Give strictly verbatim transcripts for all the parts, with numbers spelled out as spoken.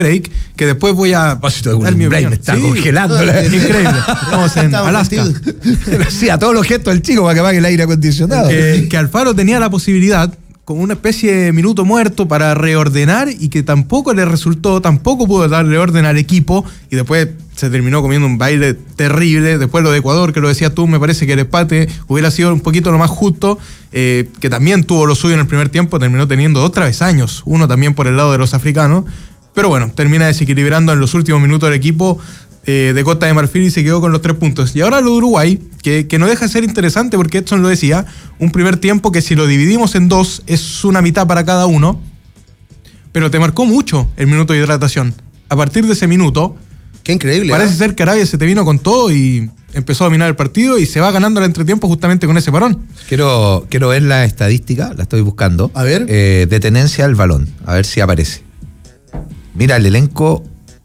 break, que después voy a dar mi opinión. Me está sí, congelando. No, es increíble. Estamos en Alaska. Sí, a todos los gestos del chico para que apague el aire acondicionado. Que, que Alfaro tenía la posibilidad, como una especie de minuto muerto, para reordenar y que tampoco le resultó, tampoco pudo darle orden al equipo y después se terminó comiendo un baile terrible. Después lo de Ecuador, que lo decías tú, me parece que el empate hubiera sido un poquito lo más justo, eh, que también tuvo lo suyo en el primer tiempo, terminó teniendo dos travesaños, uno también por el lado de los africanos. Pero bueno, termina desequilibrando en los últimos minutos el equipo eh, de Costa de Marfil y se quedó con los tres puntos. Y ahora lo de Uruguay, que, que no deja de ser interesante porque Edson lo decía, un primer tiempo que si lo dividimos en dos es una mitad para cada uno, pero te marcó mucho el minuto de hidratación. A partir de ese minuto, qué increíble. Parece ¿eh? ser que Arabia se te vino con todo y empezó a dominar el partido y se va ganando el entretiempo justamente con ese parón. Quiero, quiero ver la estadística, la estoy buscando. A ver. Eh, de tenencia al balón, a ver si aparece. Mira el elenco,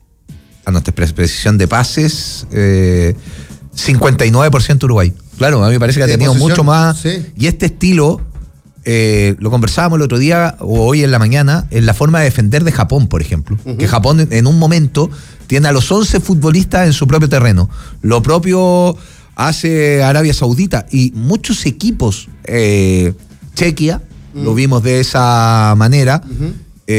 a nuestra precisión de pases, eh, cincuenta y nueve por ciento Uruguay. Claro, a mí me parece que ha tenido mucho más. Sí. Y este estilo, eh, lo conversábamos el otro día o hoy en la mañana, en la forma de defender de Japón, por ejemplo. Uh-huh. Que Japón en un momento tiene a los once futbolistas en su propio terreno. Lo propio hace Arabia Saudita y muchos equipos, eh, Chequia, uh-huh. lo vimos de esa manera, uh-huh.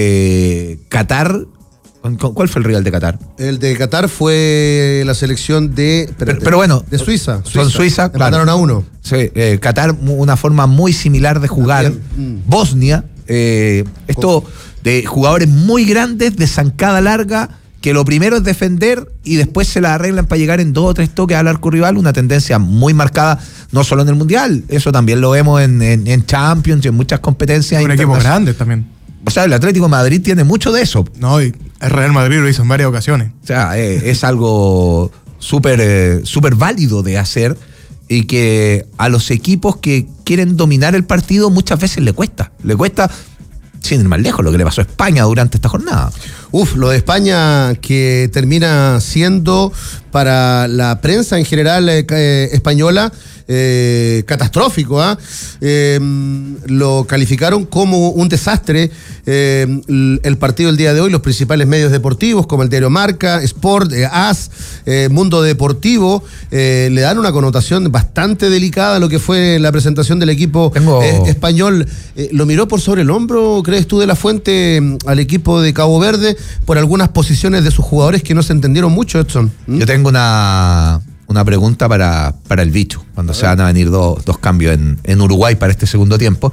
eh, Qatar. ¿Cuál fue el rival de Qatar? El de Qatar fue la selección de... Espérate, pero, pero bueno, de Suiza. Son Suiza, Suiza claro. Mandaron a uno. Sí, eh, Qatar, una forma muy similar de jugar. Mm. Bosnia, eh, esto de jugadores muy grandes, de zancada larga, que lo primero es defender y después se la arreglan para llegar en dos o tres toques al arco rival, una tendencia muy marcada, no solo en el Mundial, eso también lo vemos en, en, en Champions y en muchas competencias. Un equipo grande también. O sea, el Atlético de Madrid tiene mucho de eso. No, y el Real Madrid lo hizo en varias ocasiones. O sea, eh, es algo súper eh, súper válido de hacer y que a los equipos que quieren dominar el partido muchas veces le cuesta. Le cuesta, sin ir más lejos, lo que le pasó a España durante esta jornada. Uf, lo de España que termina siendo para la prensa en general eh, eh, española Eh, catastrófico, ¿eh? Eh, lo calificaron como un desastre eh, el partido del día de hoy. Los principales medios deportivos como el diario Marca, Sport, eh, AS, eh, Mundo Deportivo eh, le dan una connotación bastante delicada a lo que fue la presentación del equipo Tengo... eh, español. Eh, ¿Lo miró por sobre el hombro, crees tú, de la Fuente al equipo de Cabo Verde por algunas posiciones de sus jugadores que no se entendieron mucho, Edson? ¿Mm? Yo tengo una... Una pregunta para, para el bicho, cuando se van a venir dos, dos cambios en, en Uruguay para este segundo tiempo.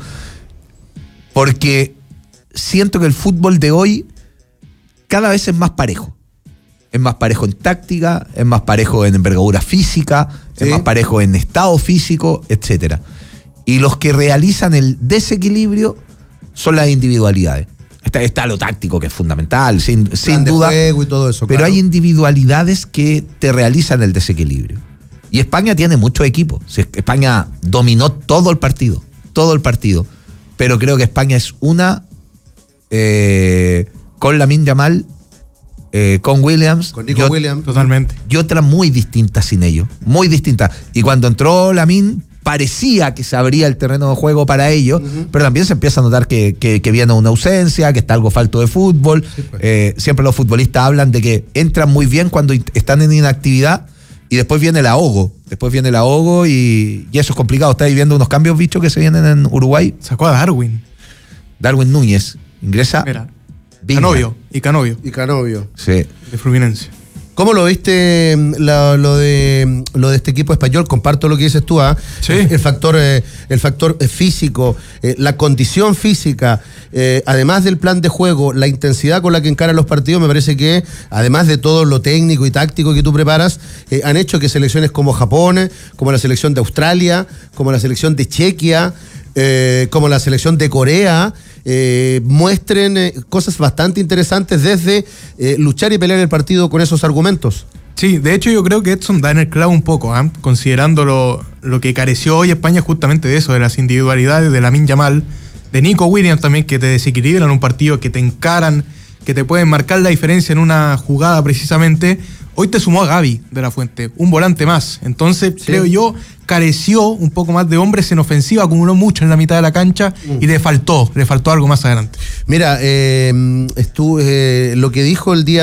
Porque siento que el fútbol de hoy cada vez es más parejo. Es más parejo en táctica, es más parejo en envergadura física, sí. es más parejo en estado físico, etcétera. Y los que realizan el desequilibrio son las individualidades. Está, está lo táctico, que es fundamental, sin, sin duda. Juego y todo eso, pero claro. hay individualidades que te realizan el desequilibrio. Y España tiene muchos equipos. España dominó todo el partido, todo el partido. Pero creo que España es una eh, con Lamine Yamal, eh, con Williams. Con Nico y Williams. Totalmente. Y otra muy distinta sin ellos. Muy distinta. Y cuando entró Lamine, parecía que se abría el terreno de juego para ellos, uh-huh. pero también se empieza a notar que, que, que viene una ausencia, que está algo falto de fútbol. Sí, pues. eh, siempre los futbolistas hablan de que entran muy bien cuando están en inactividad y después viene el ahogo. Después viene el ahogo y, y eso es complicado. Está viviendo unos cambios, bichos, que se vienen en Uruguay. Sacó a Darwin. Darwin Núñez. Ingresa. Mira. Canovio. Y Canovio. Y Canovio. Sí. De Fluminense. ¿Cómo lo viste la, lo de lo de este equipo español? Comparto lo que dices tú, ¿eh? Sí. el, el factor eh, el factor físico, eh, la condición física, eh, además del plan de juego, la intensidad con la que encaran los partidos, me parece que además de todo lo técnico y táctico que tú preparas, eh, han hecho que selecciones como Japón, como la selección de Australia, como la selección de Chequia, eh, como la selección de Corea, Eh, muestren eh, cosas bastante interesantes desde eh, luchar y pelear el partido con esos argumentos. Sí, de hecho yo creo que Edson da en el clavo un poco, ¿eh? Considerando lo, lo que careció hoy España justamente de eso, de las individualidades de Lamine Yamal, de Nico Williams también, que te desequilibran un partido, que te encaran, que te pueden marcar la diferencia en una jugada precisamente. Hoy te sumó a Gaby de la Fuente, un volante más. Entonces, Sí. creo yo, careció un poco más de hombres en ofensiva, acumuló mucho en la mitad de la cancha Mm. y le faltó, le faltó algo más adelante. Mira, eh, estuve, eh, lo que dijo el día